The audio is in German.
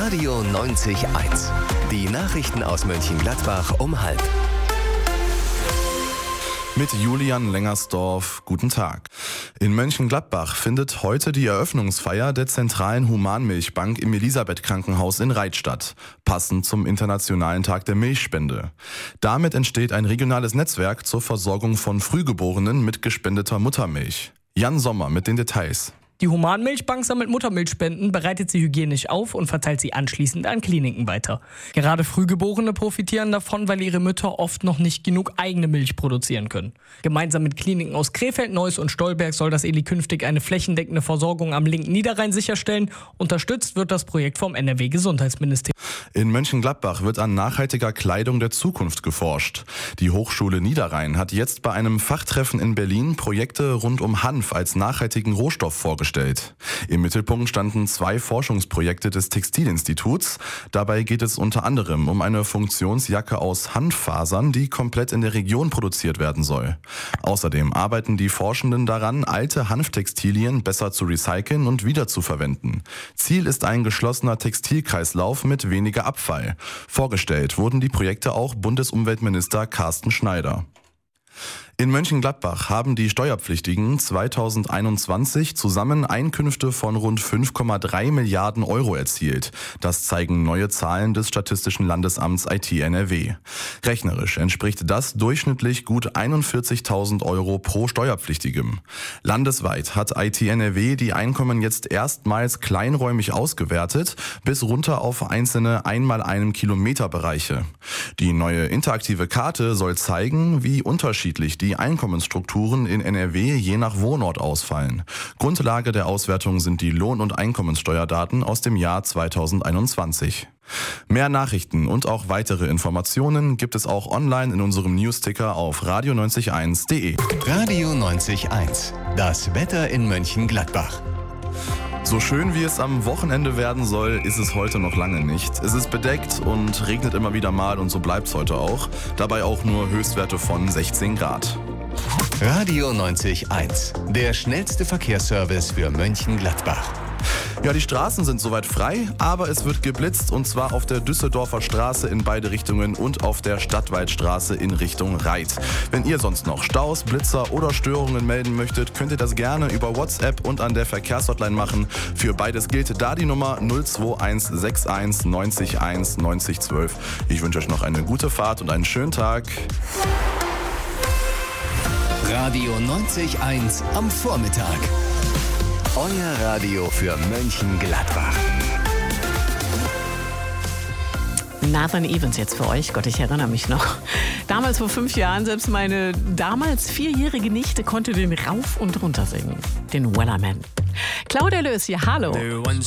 Radio 90.1. Die Nachrichten aus Mönchengladbach um 12:30. Mit Julian Lengersdorf, guten Tag. In Mönchengladbach findet heute die Eröffnungsfeier der zentralen Humanmilchbank im Elisabeth-Krankenhaus in Reith statt, passend zum Internationalen Tag der Milchspende. Damit entsteht ein regionales Netzwerk zur Versorgung von Frühgeborenen mit gespendeter Muttermilch. Jan Sommer mit den Details. Die Humanmilchbank sammelt Muttermilchspenden, bereitet sie hygienisch auf und verteilt sie anschließend an Kliniken weiter. Gerade Frühgeborene profitieren davon, weil ihre Mütter oft noch nicht genug eigene Milch produzieren können. Gemeinsam mit Kliniken aus Krefeld, Neuss und Stolberg soll das Eli künftig eine flächendeckende Versorgung am linken Niederrhein sicherstellen. Unterstützt wird das Projekt vom NRW-Gesundheitsministerium. In Mönchengladbach wird an nachhaltiger Kleidung der Zukunft geforscht. Die Hochschule Niederrhein hat jetzt bei einem Fachtreffen in Berlin Projekte rund um Hanf als nachhaltigen Rohstoff vorgestellt. Im Mittelpunkt standen 2 Forschungsprojekte des Textilinstituts. Dabei geht es unter anderem um eine Funktionsjacke aus Hanffasern, die komplett in der Region produziert werden soll. Außerdem arbeiten die Forschenden daran, alte Hanftextilien besser zu recyceln und wiederzuverwenden. Ziel ist ein geschlossener Textilkreislauf mit weniger Abfall. Vorgestellt wurden die Projekte auch Bundesumweltminister Carsten Schneider. In Mönchengladbach haben die Steuerpflichtigen 2021 zusammen Einkünfte von rund 5,3 Milliarden Euro erzielt. Das zeigen neue Zahlen des Statistischen Landesamts IT NRW. Rechnerisch entspricht das durchschnittlich gut 41.000 Euro pro Steuerpflichtigem. Landesweit hat IT NRW die Einkommen jetzt erstmals kleinräumig ausgewertet, bis runter auf einzelne 1x1 Kilometer Bereiche. Die neue interaktive Karte soll zeigen, wie unterschiedlich die Einkommensstrukturen in NRW je nach Wohnort ausfallen. Grundlage der Auswertung sind die Lohn- und Einkommenssteuerdaten aus dem Jahr 2021. Mehr Nachrichten und auch weitere Informationen gibt es auch online in unserem Newsticker auf radio901.de. Radio 90.1. Das Wetter in Mönchengladbach. So schön wie es am Wochenende werden soll, ist es heute noch lange nicht. Es ist bedeckt und regnet immer wieder mal und so bleibt es heute auch. Dabei auch nur Höchstwerte von 16 Grad. Radio 90.1. Der schnellste Verkehrsservice für Mönchengladbach. Ja, die Straßen sind soweit frei, aber es wird geblitzt und zwar auf der Düsseldorfer Straße in beide Richtungen und auf der Stadtwaldstraße in Richtung Reith. Wenn ihr sonst noch Staus, Blitzer oder Störungen melden möchtet, könnt ihr das gerne über WhatsApp und an der Verkehrshotline machen. Für beides gilt da die Nummer 02161 90 1 90 12. Ich wünsche euch noch eine gute Fahrt und einen schönen Tag. Radio 90.1 am Vormittag. Euer Radio für Mönchengladbach. Nathan Evans jetzt für euch. Gott, ich erinnere mich noch. Damals vor 5 Jahren, selbst meine damals 4-jährige Nichte konnte den rauf und runter singen. Den Wellerman. Claudia Lös hier, hallo.